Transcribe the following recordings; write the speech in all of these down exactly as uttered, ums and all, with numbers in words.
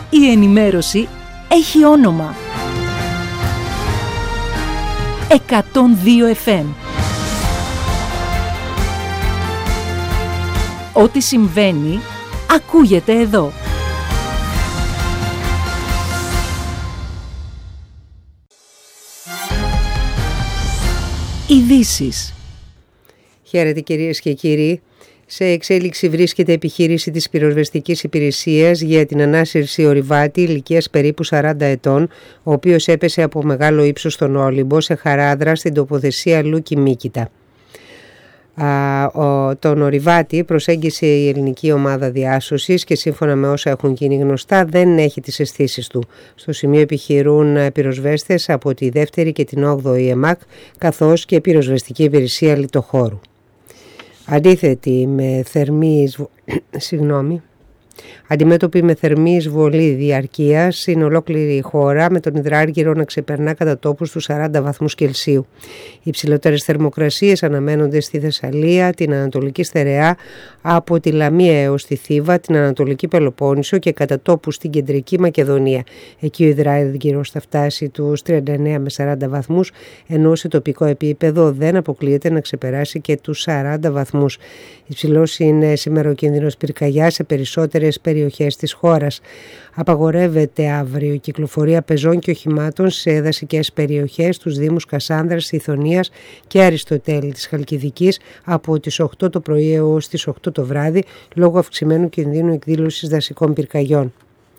Η ενημέρωση έχει όνομα. εκατόν δύο εφ εμ. Ό,τι συμβαίνει, ακούγεται εδώ. Ειδήσεις. Χαίρετε κυρίες και κύριοι. Σε εξέλιξη βρίσκεται επιχείρηση της πυροσβεστικής υπηρεσίας για την ανάσυρση ορειβάτη ηλικίας περίπου σαράντα ετών, ο οποίος έπεσε από μεγάλο ύψος στον Όλυμπο σε Χαράδρα στην τοποθεσία Λούκη Μίκητα. Α, ο, τον ορειβάτη προσέγγισε η ελληνική ομάδα διάσωσης και σύμφωνα με όσα έχουν γίνει γνωστά δεν έχει τις αισθήσεις του. Στο σημείο επιχειρούν πυροσβέστες από τη δεύτερη και την όγδοη ΕΜΑΚ καθώς και πυροσβεστική υπηρεσία λιτοχώρου. Αντίθετη με θερμή εισβο... Συγγνώμη. Αντιμέτωπη με θερμή εισβολή διαρκείας είναι ολόκληρη η χώρα, με τον υδράργυρο να ξεπερνά κατά τόπους τους σαράντα βαθμούς Κελσίου. Οι υψηλότερες θερμοκρασίες αναμένονται στη Θεσσαλία, την Ανατολική Στερεά, από τη Λαμία έως τη Θήβα, την Ανατολική Πελοπόννησο και κατά τόπους στην Κεντρική Μακεδονία. Εκεί ο υδράργυρος θα φτάσει τους τριάντα εννέα με σαράντα βαθμούς, ενώ σε τοπικό επίπεδο δεν αποκλείεται να ξεπεράσει και τους σαράντα βαθμούς. Υψηλός είναι σήμερα ο κίνδυνος πυρκαγιάς σε περισσότερες περιοχές της χώρας. Απαγορεύεται αύριο η κυκλοφορία πεζών και οχημάτων σε δασικές περιοχές, στους δήμους Κασάνδρας, Ιθωνίας και Αριστοτέλη της Χαλκιδικής από τις οκτώ το πρωί έως τις οκτώ το βράδυ, λόγω αυξημένου κινδύνου εκδήλωσης δασικών πυρκαγιών.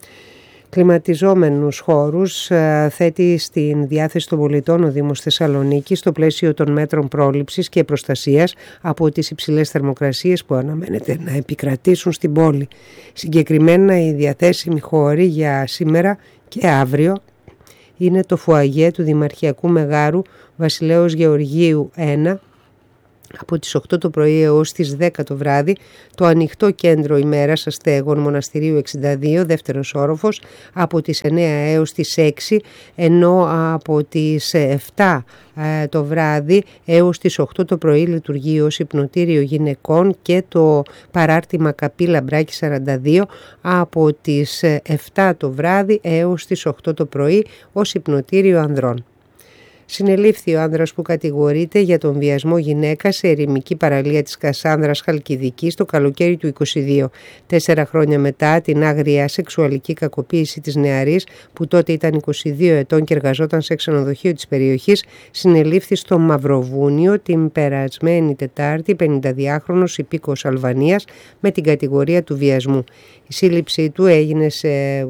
Κλιματιζόμενους χώρους θέτει στην διάθεση των πολιτών ο Δήμος Θεσσαλονίκης στο πλαίσιο των μέτρων πρόληψης και προστασίας από τις υψηλές θερμοκρασίες που αναμένεται να επικρατήσουν στην πόλη. Συγκεκριμένα οι διαθέσιμοι χώροι για σήμερα και αύριο είναι το φουαγέ του Δημαρχιακού Μεγάρου Βασιλέως Γεωργίου ένα, από τις οκτώ το πρωί έως τις δέκα το βράδυ, το ανοιχτό κέντρο ημέρας αστέγων Μοναστηρίου εξήντα δύο, δεύτερος όροφος, από τις εννέα έως τις έξι, ενώ από τις επτά το βράδυ έως τις οκτώ το πρωί λειτουργεί ως υπνοτήριο γυναικών και το παράρτημα Καπή Λαμπράκη σαράντα δύο από τις επτά το βράδυ έως τις οκτώ το πρωί ως υπνοτήριο ανδρών. Συνελήφθη ο άνδρας που κατηγορείται για τον βιασμό γυναίκας σε ερημική παραλία της Κασάνδρας Χαλκιδικής το καλοκαίρι του είκοσι δύο, τέσσερα χρόνια μετά την άγρια σεξουαλική κακοποίηση της νεαρής που τότε ήταν είκοσι δύο ετών και εργαζόταν σε ξενοδοχείο της περιοχής. Συνελήφθη στο Μαυροβούνιο την περασμένη Τετάρτη πενηνταδυάχρονος υπήκοος Αλβανίας με την κατηγορία του βιασμού. Η σύλληψή του έγινε σε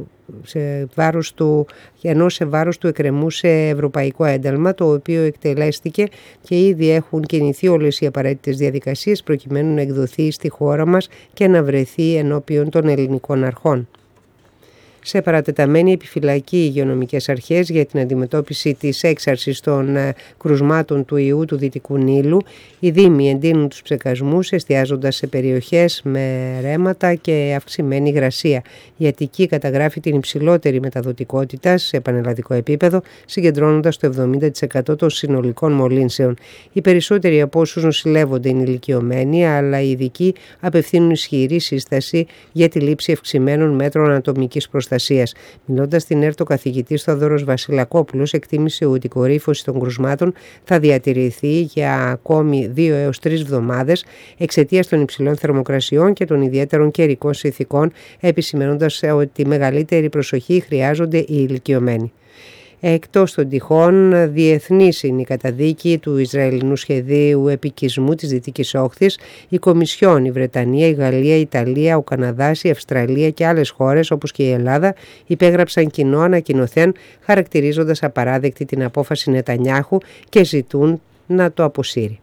σε βάρος του, ενώ σε βάρος του εκκρεμούσε ευρωπαϊκό ένταλμα, το οποίο εκτελέστηκε και ήδη έχουν κινηθεί όλες οι απαραίτητες διαδικασίες προκειμένου να εκδοθεί στη χώρα μας και να βρεθεί ενώπιον των ελληνικών αρχών. Σε παρατεταμένη επιφυλακή οι υγειονομικές αρχές για την αντιμετώπιση της έξαρσης των κρουσμάτων του ιού του Δυτικού Νείλου. Οι δήμοι εντείνουν τους ψεκασμούς εστιάζοντας σε περιοχές με ρέματα και αυξημένη υγρασία. Η Αττική καταγράφει την υψηλότερη μεταδοτικότητα σε πανελλαδικό επίπεδο, συγκεντρώνοντας το εβδομήντα τοις εκατό των συνολικών μολύνσεων. Οι περισσότεροι από όσους νοσηλεύονται είναι ηλικιωμένοι, αλλά οι ειδικοί απευθύνουν ισχυρή σύσταση για τη λήψη αυξημένων μέτρων ανατομικής προστασίας. Μιλώντας στην ΕΡΤ, ο καθηγητής Θόδωρος Βασιλακόπουλος εκτίμησε ότι η κορύφωση των κρουσμάτων θα διατηρηθεί για ακόμη δύο έως τρεις εβδομάδες εξαιτίας των υψηλών θερμοκρασιών και των ιδιαίτερων καιρικών συνθηκών, επισημαίνοντας ότι μεγαλύτερη προσοχή χρειάζονται οι ηλικιωμένοι. Εκτός των τυχών, διεθνής είναι η καταδίκη του Ισραηλινού σχεδίου επικισμού της Δυτικής Όχθης. Η Κομισιόν, η Βρετανία, η Γαλλία, η Ιταλία, ο Καναδάς, η Αυστραλία και άλλες χώρες όπως και η Ελλάδα υπέγραψαν κοινό ανακοινωθέν χαρακτηρίζοντας απαράδεκτη την απόφαση Νετανιάχου και ζητούν να το αποσύρει.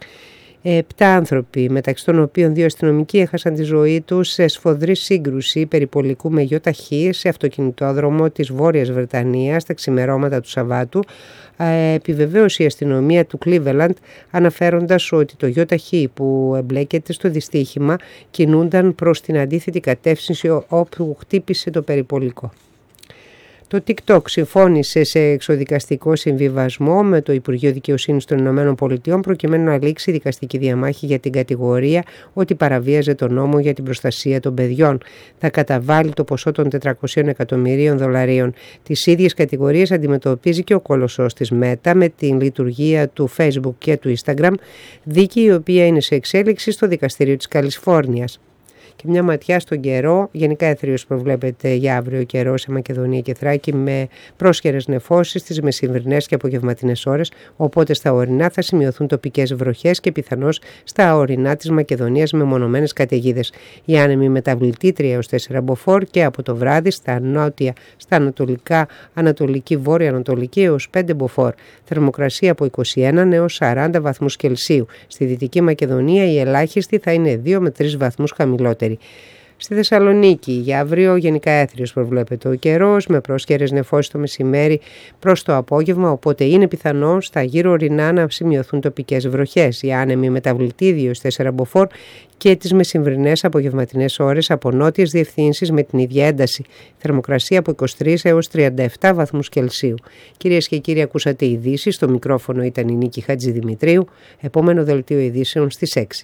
Επτά άνθρωποι, μεταξύ των οποίων δύο αστυνομικοί, έχασαν τη ζωή τους σε σφοδρή σύγκρουση περιπολικού με γιοταχή σε αυτοκινητόδρομο της Βόρειας Βρετανίας τα ξημερώματα του Σαββάτου. Επιβεβαίωσε η αστυνομία του Cleveland, αναφέροντας ότι το γιοταχή που εμπλέκεται στο δυστύχημα κινούνταν προς την αντίθετη κατεύθυνση όπου χτύπησε το περιπολικό. Το TikTok συμφώνησε σε εξοδικαστικό συμβιβασμό με το Υπουργείο Δικαιοσύνης των Ηνωμένων Πολιτειών προκειμένου να λήξει δικαστική διαμάχη για την κατηγορία ότι παραβίαζε τον νόμο για την προστασία των παιδιών. Θα καταβάλει το ποσό των τετρακοσίων εκατομμυρίων δολαρίων. Τις ίδιες κατηγορίες αντιμετωπίζει και ο κολοσσός της Meta με την λειτουργία του Facebook και του Instagram, δίκη η οποία είναι σε εξέλιξη στο Δικαστήριο της Καλιφόρνιας. Και μια ματιά στον καιρό. Γενικά έθριος προβλέπεται για αύριο καιρό σε Μακεδονία και Θράκη με πρόσχερες νεφώσεις στις μεσημβρινές και απογευματινές ώρες, οπότε στα ορεινά θα σημειωθούν τοπικές βροχές και πιθανώς στα ορεινά της Μακεδονίας με μονομένες καταιγίδες. Η άνεμη μεταβλητή τρία έως τέσσερα μποφόρ και από το βράδυ στα νότια, στα ανατολικά, ανατολική, βόρεια ανατολική έως πέντε μποφόρ. Θερμοκρασία από είκοσι ένα έως σαράντα βαθμούς Κελσίου. Στη Δυτική Μακεδονία η ελάχιστη θα είναι δύο με τρεις βαθμούς χαμηλότερη. Στη Θεσσαλονίκη για αύριο γενικά έθριος προβλέπεται ο καιρός με πρόσχερες νεφώσεις το μεσημέρι προς το απόγευμα, οπότε είναι πιθανό στα γύρω ορεινά να σημειωθούν τοπικές βροχές. Η άνεμη μεταβλητή δύο έως τέσσερα μποφόρ και τις μεσημβρινές απογευματινές ώρες από νότιες διευθύνσεις με την ίδια ένταση. Θερμοκρασία από είκοσι τρεις έως τριάντα επτά βαθμούς Κελσίου. Κυρίες και κύριοι, ακούσατε ειδήσεις. Στο μικρόφωνο ήταν η Νίκη Χατζηδημητρίου. Επόμενο δελτίο ειδήσεων στις έξι.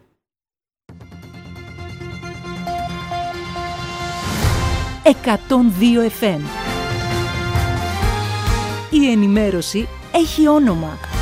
εκατόν δύο εφ εμ. Η ενημέρωση έχει όνομα.